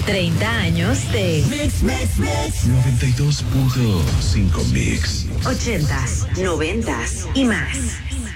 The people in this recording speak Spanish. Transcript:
30 años de Mix, mix, mix. 92.5 Mix. 80s, 90s y más.